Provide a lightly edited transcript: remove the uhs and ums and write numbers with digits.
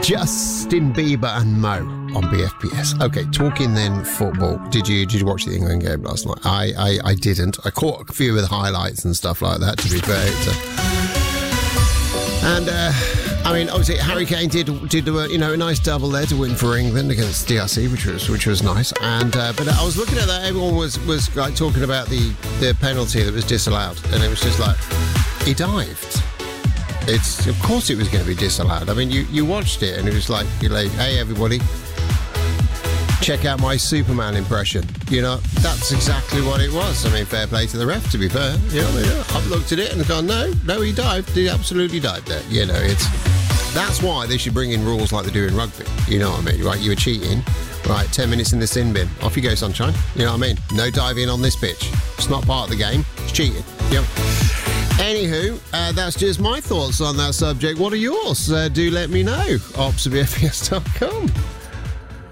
Justin Bieber and Mo on BFPS. Okay, talking then football. Did you watch the England game last night? I didn't. I caught a few of the highlights and stuff like that, to be fair. Obviously Harry Kane did a nice double there to win for England against DRC, which was nice. But I was looking at that. Everyone was like talking about the penalty that was disallowed, and it was just like he dived. Of course it was going to be disallowed. I mean, you watched it and it was like, hey everybody, check out my Superman impression. That's exactly what it was. I mean, fair play to the ref, to be fair. I've looked at it and gone, no, he dived. He absolutely dived there. That's why they should bring in rules like they do in rugby. You know what I mean, right? You were cheating. Right, 10 minutes in the sin bin. Off you go, sunshine. You know what I mean? No diving on this pitch. It's not part of the game. It's cheating. Yep. Anywho, that's just my thoughts on that subject. What are yours? Do let me know. ops@bfps.com.